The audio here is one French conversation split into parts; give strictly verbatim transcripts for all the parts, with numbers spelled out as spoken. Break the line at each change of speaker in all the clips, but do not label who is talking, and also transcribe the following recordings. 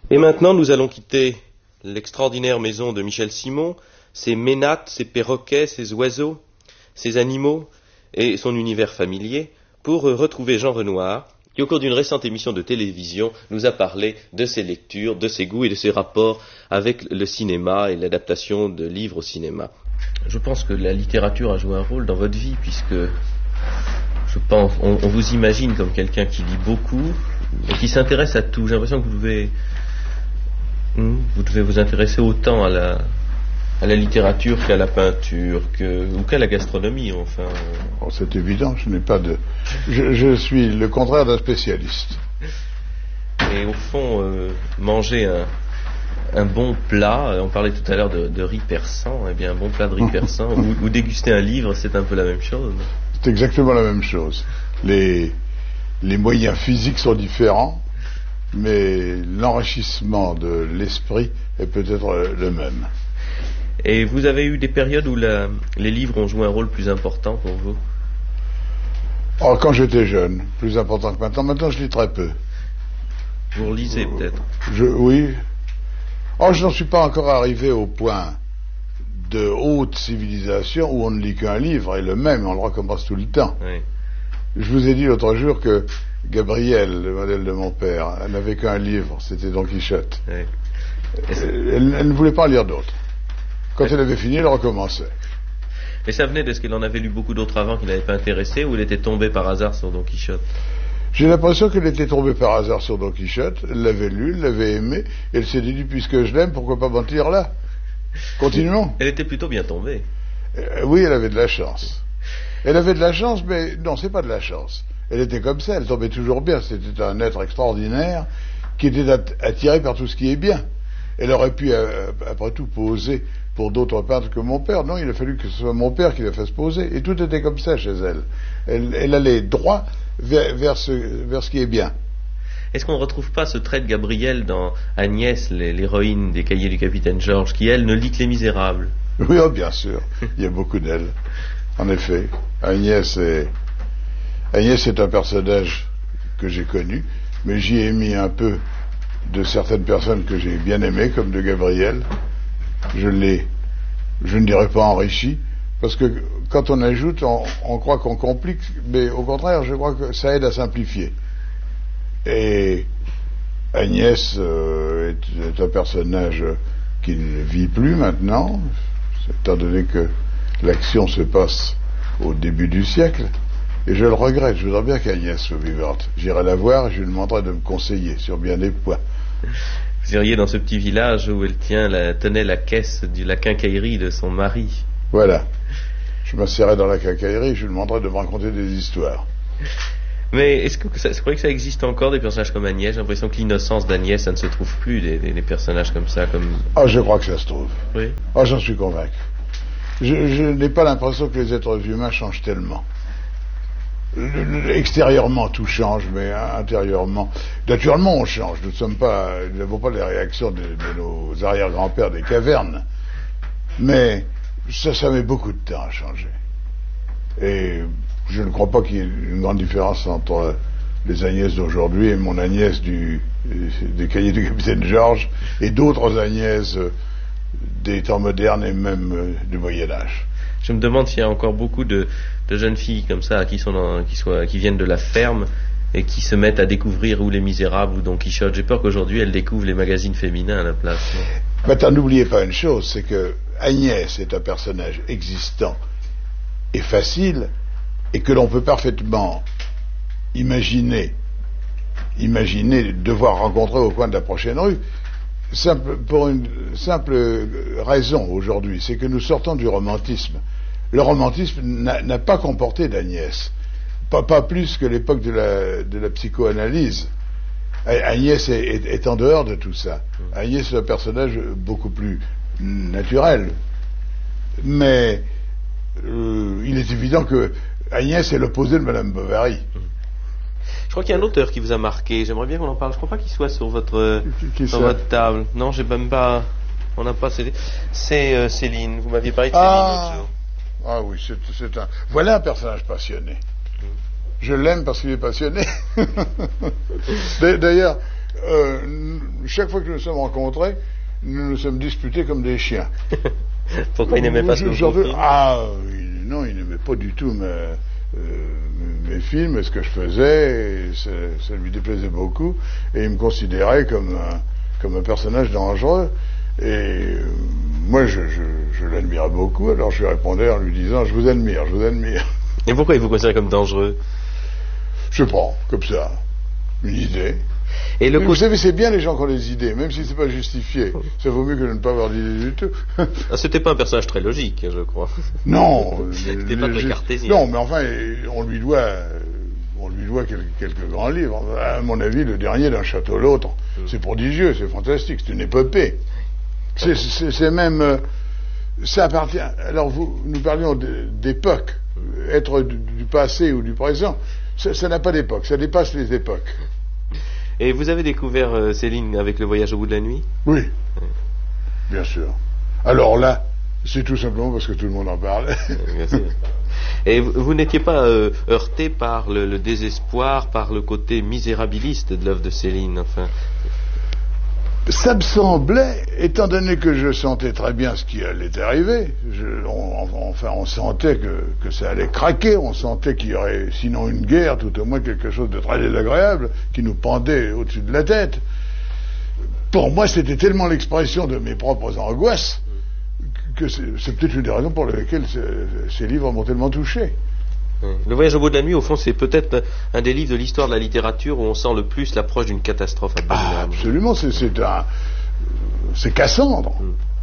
Et maintenant, nous allons quitter l'extraordinaire maison de Michel Simon, ses ménates, ses perroquets, ses oiseaux, ses animaux et son univers familier, pour retrouver Jean Renoir, qui au cours d'une récente émission de télévision nous a parlé de ses lectures, de ses goûts et de ses rapports avec le cinéma et l'adaptation de livres au cinéma. Je pense que la littérature a joué un rôle dans votre vie, puisque je pense, on, on vous imagine comme quelqu'un qui lit beaucoup et qui s'intéresse à tout. J'ai l'impression que vous devez, hmm, vous devez vous intéresser autant à la, à la littérature qu'à la peinture, que, ou qu'à la gastronomie, enfin.
Oh, c'est évident, je n'ai pas de... Je, je suis le contraire d'un spécialiste.
Et au fond, euh, manger un, un bon plat, on parlait tout à l'heure de, de riz persan, eh bien un bon plat de riz persan, ou, ou déguster un livre, c'est un peu la même chose.
C'est exactement la même chose. Les, les moyens physiques sont différents, mais l'enrichissement de l'esprit est peut-être le même.
Et vous avez eu des périodes où la, les livres ont joué un rôle plus important pour vous?
Oh, quand j'étais jeune, plus important que maintenant. Maintenant, je lis très peu.
Vous relisez euh, peut-être?
Je, Oui. Oh, je n'en suis pas encore arrivé au point de haute civilisation où on ne lit qu'un livre, et le même, on le recommence tout le temps.
Oui.
Je vous ai dit l'autre jour que Gabrielle, le modèle de mon père, elle n'avait qu'un livre, c'était Don Quichotte.
Oui.
Elle, elle ne voulait pas en lire d'autres. Quand elle avait fini, elle recommençait.
Mais ça venait de ce qu'elle en avait lu beaucoup d'autres avant qui n'avaient pas intéressé, ou elle était tombée par hasard sur Don Quichotte?
J'ai l'impression qu'elle était tombée par hasard sur Don Quichotte, elle l'avait lu, elle l'avait aimé, et elle s'est dit, puisque je l'aime, pourquoi pas m'en tirer là? Continuons.
Elle était plutôt bien tombée.
Euh, oui, elle avait de la chance. Elle avait de la chance, mais non, c'est pas de la chance. Elle était comme ça, elle tombait toujours bien. C'était un être extraordinaire qui était attiré par tout ce qui est bien. Elle aurait pu, euh, après tout, poser pour d'autres peintres que mon père. Non, il a fallu que ce soit mon père qui la fasse poser. Et tout était comme ça chez elle. Elle, elle allait droit vers, vers, ce, vers ce qui est bien.
Est-ce qu'on ne retrouve pas ce trait de Gabrielle dans Agnès, l'héroïne des Cahiers du Capitaine Georges, qui, elle, ne lit que Les Misérables?
Oui, oh, bien sûr. Il y a beaucoup d'elle. En effet. Agnès est, Agnès est un personnage que j'ai connu, mais j'y ai mis un peu de certaines personnes que j'ai bien aimées, comme de Gabrielle. Je l'ai, je ne dirais pas enrichi, parce que quand on ajoute, on, on croit qu'on complique, mais au contraire, je crois que ça aide à simplifier. Et Agnès euh, est, est un personnage qui ne vit plus maintenant, étant donné que l'action se passe au début du siècle, et je le regrette. Je voudrais bien qu'Agnès soit vivante. J'irai la voir et je lui demanderai de me conseiller sur bien des points.
Vous iriez dans ce petit village où elle tient la, tenait la caisse de la quincaillerie de son mari.
Voilà. Je m'asserai dans la quincaillerie et je lui demanderai de me raconter des histoires.
Mais est-ce que ça, vous croyez que ça existe encore des personnages comme Agnès? J'ai l'impression que l'innocence d'Agnès, ça ne se trouve plus, des, des, des personnages comme ça, comme...
Ah, je crois que ça se trouve.
Oui.
Ah, j'en suis convaincu. Je, je n'ai pas l'impression que les êtres humains changent tellement. Extérieurement, tout change, mais intérieurement... Naturellement, on change. Nous ne sommes pas... Nous n'avons pas les réactions de, de nos arrière-grands-pères des cavernes. Mais ça, ça met beaucoup de temps à changer. Et je ne crois pas qu'il y ait une grande différence entre les Agnès d'aujourd'hui et mon Agnès du, des Cahiers du Capitaine Georges et d'autres Agnès des temps modernes et même du Moyen-Âge.
Je me demande s'il y a encore beaucoup de, de jeunes filles comme ça qui, sont dans, qui, soient, qui viennent de la ferme et qui se mettent à découvrir ou Les Misérables ou Don Quichotte. J'ai peur qu'aujourd'hui elles découvrent les magazines féminins à la place.
Maintenant, n'oubliez pas une chose, c'est que Agnès est un personnage existant et facile, et que l'on peut parfaitement imaginer, imaginer devoir rencontrer au coin de la prochaine rue, simple, pour une simple raison aujourd'hui, c'est que nous sortons du romantisme. Le romantisme n'a, n'a pas comporté d'Agnès, pas, pas plus que l'époque de la, de la psychoanalyse. Agnès est, est, est en dehors de tout ça. Agnès est un personnage beaucoup plus naturel, mais euh, il est évident que Agnès est l'opposé de Madame Bovary.
Je crois qu'il y a un auteur qui vous a marqué. J'aimerais bien qu'on en parle. Je ne crois pas qu'il soit sur votre qui, sur votre table. Non, j'ai même pas. On n'a pas. C'est, c'est euh, Céline. Vous m'aviez parlé de Céline
ah,
l'autre jour.
Ah oui, c'est, c'est un. Voilà un personnage passionné. Je l'aime parce qu'il est passionné. D'ailleurs, euh, chaque fois que nous nous sommes rencontrés, nous nous sommes disputés comme des chiens.
Pourquoi il n'aimait pas ce que vous faites ?
Ah, il, non, il n'aimait pas du tout mes, euh, mes films, ce que je faisais, et ça, ça lui déplaisait beaucoup, et il me considérait comme un, comme un personnage dangereux. Et euh, moi, je, je, je l'admirais beaucoup, alors je lui répondais en lui disant « Je vous admire, je vous admire ».
Et pourquoi il vous considère comme dangereux ?
Je sais pas, comme ça, une idée.
Et le
Mais
coup...
Vous savez, c'est bien les gens qui ont des idées, même si c'est pas justifié. Ça vaut mieux que de ne pas avoir d'idées du tout.
Ah, c'était pas un personnage très logique, je crois.
Non.
C'était pas très cartésien.
Non, mais enfin, on lui doit, on lui doit quelques, quelques grands livres. À mon avis, le dernier d'un château l'autre, mm. c'est prodigieux, c'est fantastique, c'est une épopée. C'est, c'est, c'est même, euh, ça appartient. Alors, vous, nous parlions d'époque, être du, du passé ou du présent. Ça, ça n'a pas d'époque, ça dépasse les époques.
Et vous avez découvert euh, Céline avec Le Voyage au bout de la nuit ?
Oui, oui, bien sûr. Alors là, c'est tout simplement parce que tout le monde en parle.
Bien sûr. Et vous, vous n'étiez pas euh, heurté par le, le désespoir, par le côté misérabiliste de l'œuvre de Céline, enfin.
Ça me semblait, étant donné que je sentais très bien ce qui allait arriver, je, on, enfin on sentait que, que ça allait craquer, on sentait qu'il y aurait sinon une guerre, tout au moins quelque chose de très désagréable qui nous pendait au-dessus de la tête. Pour moi, c'était tellement l'expression de mes propres angoisses que c'est, c'est peut-être une des raisons pour lesquelles ces, ces livres m'ont tellement touché.
Le Voyage au bout de la nuit, au fond, c'est peut-être un des livres de l'histoire de la littérature où on sent le plus l'approche d'une catastrophe abominable.
Ah, absolument, c'est, c'est un... c'est Cassandre.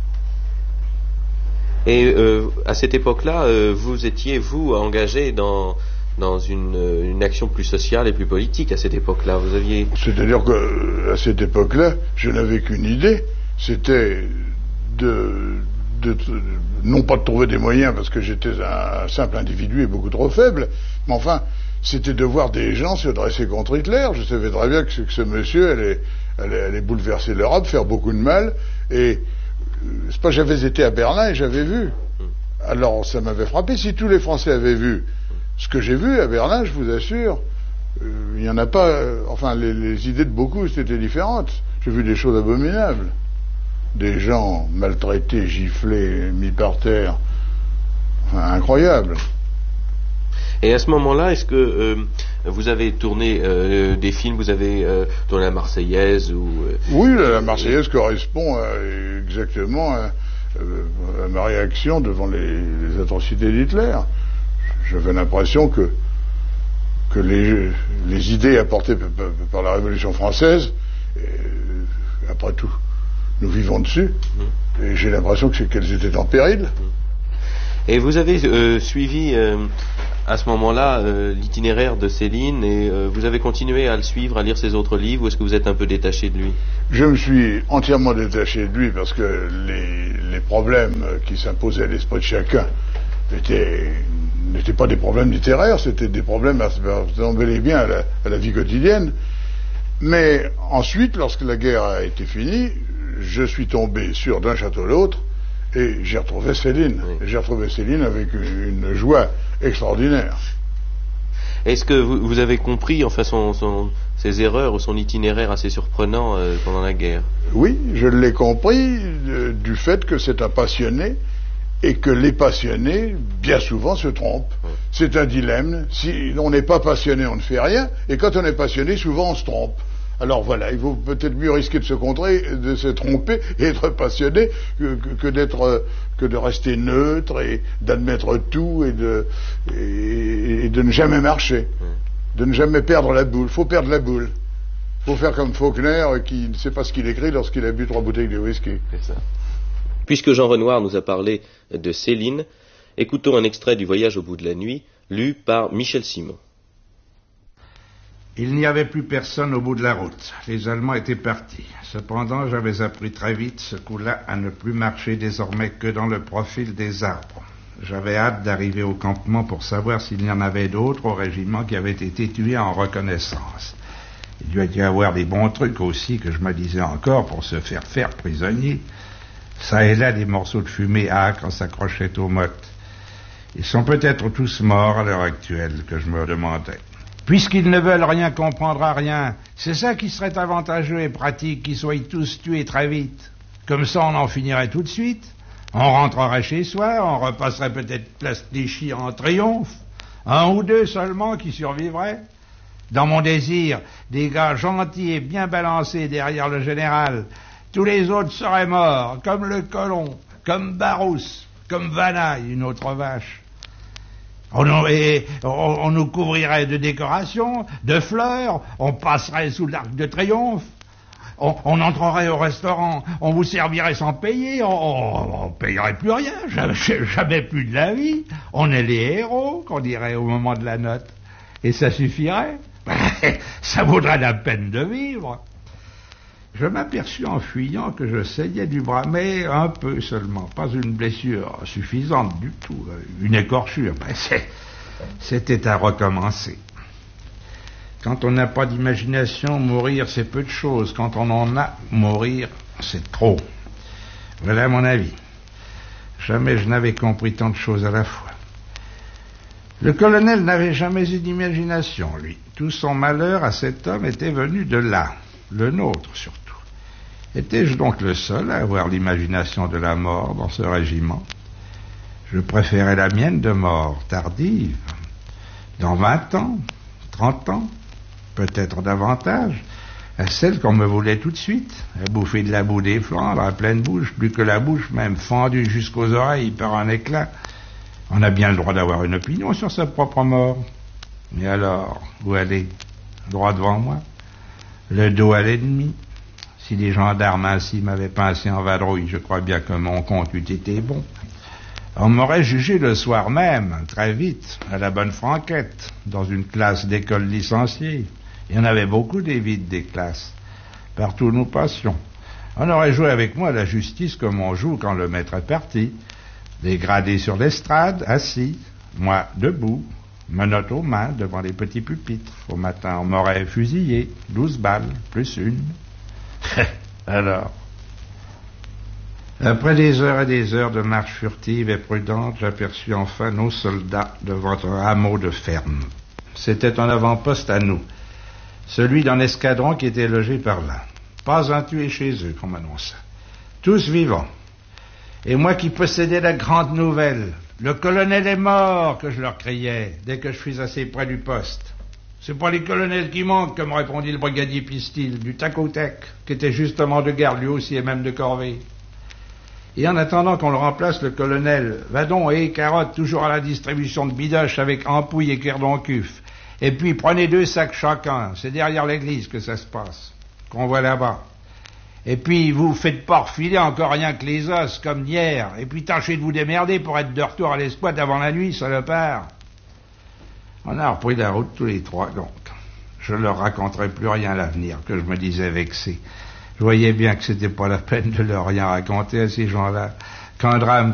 Et euh, à cette époque-là, euh, vous étiez, vous, engagé dans, dans une, une action plus sociale et plus politique à cette époque-là. Vous aviez...
C'est-à-dire qu'à cette époque-là, je n'avais qu'une idée, c'était de... De, non pas de trouver des moyens parce que j'étais un, un simple individu et beaucoup trop faible, mais enfin c'était de voir des gens se dresser contre Hitler. Je savais très bien que ce, que ce monsieur allait, allait, allait bouleverser l'Europe, faire beaucoup de mal, et c'est pas j'avais été à Berlin et j'avais vu. Alors ça m'avait frappé. Si tous les Français avaient vu ce que j'ai vu à Berlin, je vous assure, euh, il n'y en a pas, euh, enfin les, les idées de beaucoup étaient différentes. J'ai vu des choses abominables. Des gens maltraités, giflés, mis par terre. Enfin, incroyable.
Et à ce moment-là, est-ce que euh, vous avez tourné euh, des films, vous avez euh, tourné la Marseillaise ou euh,
Oui, la, la Marseillaise correspond à, exactement à, à ma réaction devant les, les atrocités d'Hitler. J'avais l'impression que, que les, les idées apportées par, par la Révolution française, euh, après tout, nous vivons dessus, mmh. et j'ai l'impression que c'est qu'elles étaient en péril.
Mmh. Et vous avez euh, suivi euh, à ce moment-là euh, l'itinéraire de Céline, et euh, vous avez continué à le suivre, à lire ses autres livres, ou est-ce que vous êtes un peu détaché de lui ?
Je me suis entièrement détaché de lui parce que les, les problèmes qui s'imposaient à l'esprit de chacun étaient, n'étaient pas des problèmes littéraires, c'était des problèmes qui ressemblaient bien à la, à la vie quotidienne. Mais ensuite, lorsque la guerre a été finie, je suis tombé sur D'un château l'autre et j'ai retrouvé Céline. Oui. Et j'ai retrouvé Céline avec une, une joie extraordinaire.
Est-ce que vous, vous avez compris enfin son, son, ses erreurs ou son itinéraire assez surprenant euh, pendant la guerre ?
Oui, je l'ai compris euh, du fait que c'est un passionné et que les passionnés, bien souvent, se trompent. Oui. C'est un dilemme. Si on n'est pas passionné, on ne fait rien, et quand on est passionné, souvent on se trompe. Alors voilà, il vaut peut-être mieux risquer de se contrer, de se tromper et être passionné que, que, que d'être, que de rester neutre et d'admettre tout et de, et, et de ne jamais marcher, mmh. de ne jamais perdre la boule. Faut perdre la boule. Faut faire comme Faulkner qui ne sait pas ce qu'il écrit lorsqu'il a bu trois bouteilles de whisky.
C'est ça. Puisque Jean Renoir nous a parlé de Céline, écoutons un extrait du Voyage au bout de la nuit, lu par Michel Simon.
Il n'y avait plus personne au bout de la route. Les Allemands étaient partis. Cependant, j'avais appris très vite ce coup-là à ne plus marcher désormais que dans le profil des arbres. J'avais hâte d'arriver au campement pour savoir s'il y en avait d'autres au régiment qui avaient été tués en reconnaissance. Il doit y avoir des bons trucs aussi que je me disais encore pour se faire faire prisonnier. Ça et là, des morceaux de fumée âcre s'accrochaient aux mottes. Ils sont peut-être tous morts à l'heure actuelle, que je me demandais. Puisqu'ils ne veulent rien comprendre à rien, c'est ça qui serait avantageux et pratique, qu'ils soient tous tués très vite. Comme ça, on en finirait tout de suite. On rentrerait chez soi, on repasserait peut-être place Clichy en triomphe. Un ou deux seulement qui survivraient. Dans mon désir, des gars gentils et bien balancés derrière le général. Tous les autres seraient morts, comme le colon, comme Barousse, comme Vanaille, une autre vache. On, et, on, on nous couvrirait de décorations, de fleurs, on passerait sous l'arc de triomphe, on, on entrerait au restaurant, on vous servirait sans payer, on, on, on payerait plus rien, jamais, jamais plus de la vie. On est les héros, qu'on dirait au moment de la note. Et ça suffirait. Ça vaudrait la peine de vivre. Je m'aperçus en fuyant que je saignais du bras, mais un peu seulement, pas une blessure suffisante du tout, une écorchure. Ben c'est, c'était à recommencer. Quand on n'a pas d'imagination, mourir c'est peu de choses. Quand on en a, mourir c'est trop. Voilà mon avis. Jamais je n'avais compris tant de choses à la fois. Le colonel n'avait jamais eu d'imagination, lui. Tout son malheur à cet homme était venu de là, le nôtre surtout. Étais-je donc le seul à avoir l'imagination de la mort dans ce régiment? Je préférais la mienne de mort tardive, dans vingt ans, trente ans, peut-être davantage, à celle qu'on me voulait tout de suite, à bouffer de la boue des Flandres à pleine bouche, plus que la bouche même fendue jusqu'aux oreilles par un éclat. On a bien le droit d'avoir une opinion sur sa propre mort. Mais alors, où aller? Droit devant moi, le dos à l'ennemi. Si les gendarmes ainsi m'avaient pincé en vadrouille, je crois bien que mon compte eût été bon. On m'aurait jugé le soir même, très vite, à la bonne franquette, dans une classe d'école licenciée. Il y en avait beaucoup des vides des classes. Partout nous passions. On aurait joué avec moi à la justice comme on joue quand le maître est parti. Dégradé sur l'estrade, assis, moi debout, menottes aux mains devant les petits pupitres. Au matin, on m'aurait fusillé, douze balles, plus une. Alors, après des heures et des heures de marche furtive et prudente, j'aperçus enfin nos soldats devant un hameau de ferme. C'était un avant-poste à nous, celui d'un escadron qui était logé par là. Pas un tué chez eux, qu'on m'annonça. Tous vivants. Et moi qui possédais la grande nouvelle, le colonel est mort, que je leur criais, dès que je fus assez près du poste. C'est pas les colonels qui manquent, comme répondit le brigadier Pistil, du tac au tac, qui était justement de garde lui aussi et même de corvée. Et en attendant qu'on le remplace, le colonel, va donc, et carotte, toujours à la distribution de bidoches avec ampouille et querdoncuf. Et puis prenez deux sacs chacun, c'est derrière l'église que ça se passe, qu'on voit là-bas. Et puis vous faites pas refiler encore rien que les os, comme hier, et puis tâchez de vous démerder pour être de retour à l'escouade avant la nuit, salopard. On a repris la route tous les trois, donc. Je leur raconterai plus rien à l'avenir, que je me disais vexé. Je voyais bien que c'était pas la peine de leur rien raconter à ces gens-là. Qu'un drame